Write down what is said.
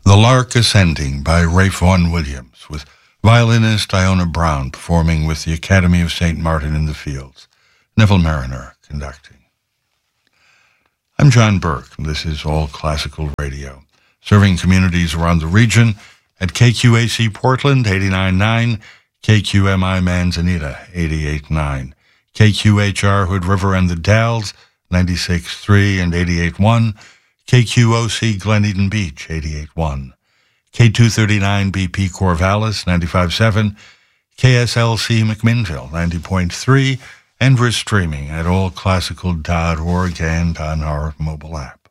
The Lark Ascending by Ralph Vaughan Williams, with violinist Iona Brown performing with the Academy of St. Martin in the Fields. Neville Mariner conducting. I'm John Burke, and this is All Classical Radio, serving communities around the region at KQAC Portland, 89.9, KQMI Manzanita, 88.9, KQHR Hood River and the Dalles, 96.3 and 88.1, KQOC Glen Eden Beach, 88.1, K239 BP Corvallis, 95.7, KSLC McMinnville, 90.3, and we're streaming at allclassical.org and on our mobile app.